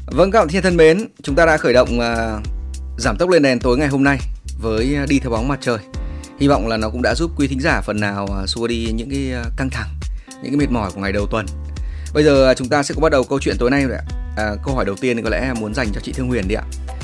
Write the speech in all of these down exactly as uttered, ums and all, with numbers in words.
Vâng, các bạn thiên thân mến, chúng ta đã khởi động uh, giảm tốc lên đèn tối ngày hôm nay với đi theo bóng mặt trời. Hy vọng là nó cũng đã giúp quý thính giả phần nào uh, xua đi những cái uh, căng thẳng, những cái mệt mỏi của ngày đầu tuần. Bây giờ uh, chúng ta sẽ có bắt đầu câu chuyện tối nay rồi ạ. Uh, câu hỏi đầu tiên thì có lẽ muốn dành cho chị Thương Huyền đi ạ.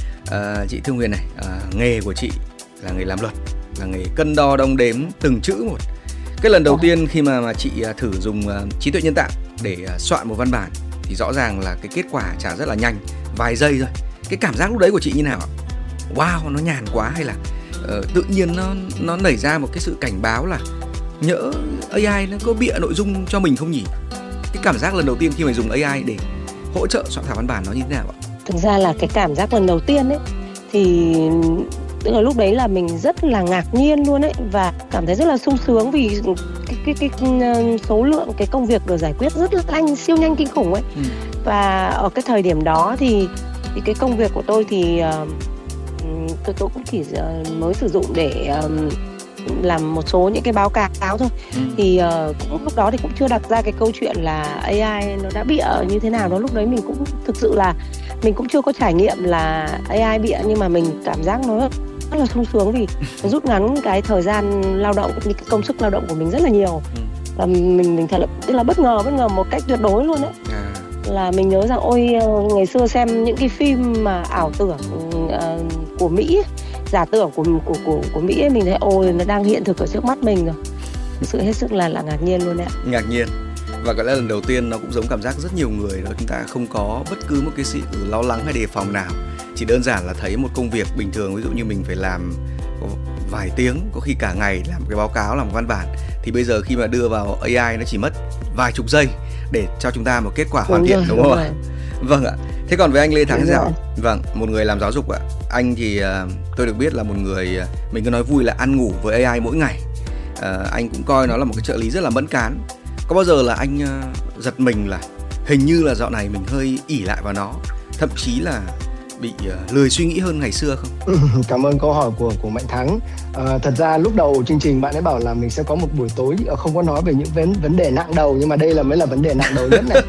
Uh, chị Thương Huyền này, uh, nghề của chị là nghề làm luật, là nghề cân đo đong đếm từng chữ một. Cái lần đầu tiên khi mà mà chị uh, thử dùng uh, trí tuệ nhân tạo để uh, soạn một văn bản thì rõ ràng là cái kết quả trả rất là nhanh, vài giây thôi. Cái cảm giác lúc đấy của chị như nào ạ? Wow, nó nhàn quá, hay là uh, tự nhiên nó nó nảy ra một cái sự cảnh báo là nhỡ a i nó có bịa nội dung cho mình không nhỉ? Cái cảm giác lần đầu tiên khi mà dùng a i để hỗ trợ soạn thảo văn bản nó như thế nào ạ? Thực ra là cái cảm giác lần đầu tiên ấy thì tức là lúc đấy là mình rất là ngạc nhiên luôn ấy, và cảm thấy rất là sung sướng vì cái cái cái, cái số lượng cái công việc được giải quyết rất là nhanh, siêu nhanh kinh khủng ấy. Ừ. Và ở cái thời điểm đó thì, thì cái công việc của tôi thì uh, tôi, tôi cũng chỉ uh, mới sử dụng để uh, làm một số những cái báo cáo thôi. Ừ. Thì uh, cũng lúc đó thì cũng chưa đặt ra cái câu chuyện là a i nó đã bịa như thế nào đó. Lúc đấy mình cũng thực sự là mình cũng chưa có trải nghiệm là a i bịa, nhưng mà mình cảm giác nó rất là sung sướng vì nó rút ngắn cái thời gian lao động cũng như cái công sức lao động của mình rất là nhiều. Ừ. Và mình mình thật là tức là bất ngờ bất ngờ một cách tuyệt đối luôn đấy. À. Là mình nhớ rằng ôi ngày xưa xem những cái phim mà ảo tưởng uh, của Mỹ, giả tưởng của của của của Mỹ ấy, mình thấy ôi nó đang hiện thực ở trước mắt mình rồi. Thực sự hết sức là là ngạc nhiên luôn đấy. Ngạc nhiên. Và có lẽ lần đầu tiên nó cũng giống cảm giác rất nhiều người đó, chúng ta không có bất cứ một cái sự lo lắng hay đề phòng nào. Chỉ đơn giản là thấy một công việc bình thường, ví dụ như mình phải làm vài tiếng, có khi cả ngày làm một cái báo cáo, làm một văn bản, thì bây giờ khi mà đưa vào a i nó chỉ mất vài chục giây để cho chúng ta một kết quả hoàn thiện, đúng, đúng không ạ? Vâng ạ. Thế còn với anh Lê Thắng Dạo, vâng, một người làm giáo dục ạ, anh thì uh, tôi được biết là một người, uh, mình cứ nói vui là ăn ngủ với a i mỗi ngày. Uh, anh cũng coi nó là một cái trợ lý rất là mẫn cán. Có bao giờ là anh uh, giật mình là hình như là dạo này mình hơi ỷ lại vào nó, thậm chí là bị uh, lười suy nghĩ hơn ngày xưa không? Cảm ơn câu hỏi của của Mạnh Thắng. À, thật ra lúc đầu chương trình bạn ấy bảo là mình sẽ có một buổi tối không có nói về những vấn vấn đề nặng đầu, nhưng mà đây là mới là vấn đề nặng đầu nhất này.